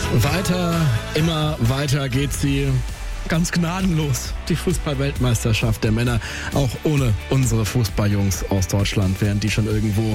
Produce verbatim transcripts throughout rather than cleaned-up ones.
Weiter, immer weiter geht sie. Ganz gnadenlos. Die Fußball-Weltmeisterschaft der Männer. Auch ohne unsere Fußballjungs aus Deutschland, während die schon irgendwo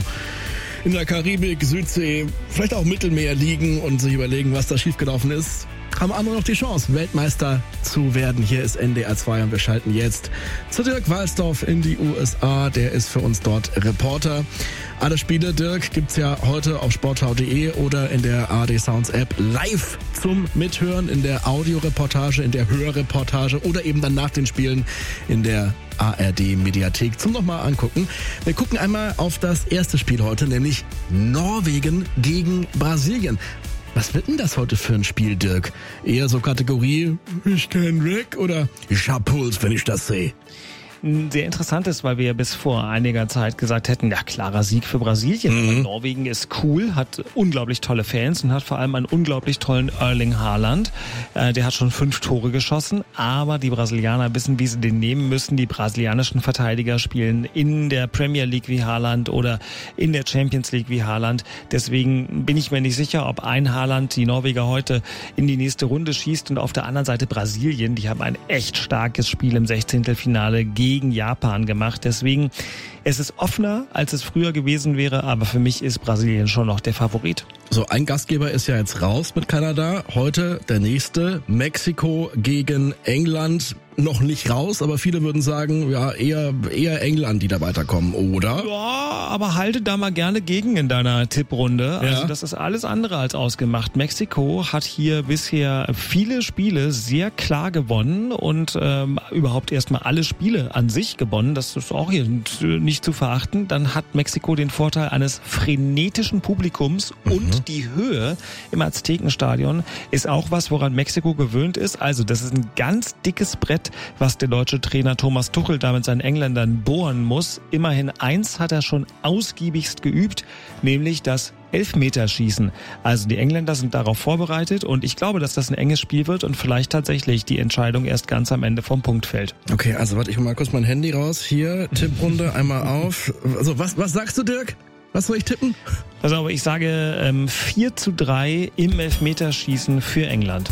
in der Karibik, Südsee, vielleicht auch Mittelmeer liegen und sich überlegen, was da schiefgelaufen ist, haben andere noch die Chance, Weltmeister zu werden. Hier ist N D R zwei und wir schalten jetzt zu Dirk Walsdorf in die U S A. Der ist für uns dort Reporter. Alle Spiele, Dirk, gibt's ja heute auf sportschau punkt de oder in der A R D Sounds App live zum Mithören, in der Audioreportage, in der Hörreportage oder eben dann nach den Spielen in der A R D Mediathek zum nochmal angucken. Wir gucken einmal auf das erste Spiel heute, nämlich Norwegen gegen Brasilien. Was wird denn das heute für ein Spiel, Dirk? Eher so Kategorie, ich kenn weg oder ich hab Puls, wenn ich das sehe? Sehr interessant ist, weil wir ja bis vor einiger Zeit gesagt hätten, ja, klarer Sieg für Brasilien. Mhm. Norwegen ist cool, hat unglaublich tolle Fans und hat vor allem einen unglaublich tollen Erling Haaland. Äh, der hat schon fünf Tore geschossen, aber die Brasilianer wissen, wie sie den nehmen müssen. Die brasilianischen Verteidiger spielen in der Premier League wie Haaland oder in der Champions League wie Haaland. Deswegen bin ich mir nicht sicher, ob ein Haaland die Norweger heute in die nächste Runde schießt und auf der anderen Seite Brasilien, die haben ein echt starkes Spiel im Sechzehntelfinale gegen gegen Japan gemacht. Deswegen, es ist offener, als es früher gewesen wäre, aber für mich ist Brasilien schon noch der Favorit. So, ein Gastgeber ist ja jetzt raus mit Kanada. Heute der nächste, Mexiko gegen England. Noch nicht raus, aber viele würden sagen, ja, eher eher England, die da weiterkommen, oder? Ja, aber halte da mal gerne gegen in deiner Tipprunde. Also ja. Das ist alles andere als ausgemacht. Mexiko hat hier bisher viele Spiele sehr klar gewonnen und ähm, überhaupt erstmal alle Spiele an sich gewonnen. Das ist auch hier nicht zu verachten. Dann hat Mexiko den Vorteil eines frenetischen Publikums mhm. und die Höhe im Aztekenstadion ist auch was, woran Mexiko gewöhnt ist. Also das ist ein ganz dickes Brett, was der deutsche Trainer Thomas Tuchel da mit seinen Engländern bohren muss. Immerhin eins hat er schon ausgiebigst geübt, nämlich das Elfmeterschießen. Also die Engländer sind darauf vorbereitet und ich glaube, dass das ein enges Spiel wird und vielleicht tatsächlich die Entscheidung erst ganz am Ende vom Punkt fällt. Okay, also warte, ich hol mal kurz mein Handy raus. Hier, Tipprunde, einmal auf. Also was, was sagst du, Dirk? Was soll ich tippen? Also aber ich sage ähm, vier zu drei im Elfmeterschießen für England.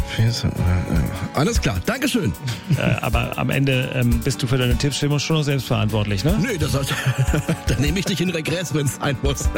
Alles klar, Dankeschön. Äh, aber am Ende ähm, bist du für deine Tipps schon noch selbst verantwortlich, ne? Nö, das heißt, da nehme ich dich in Regress, wenn es sein muss.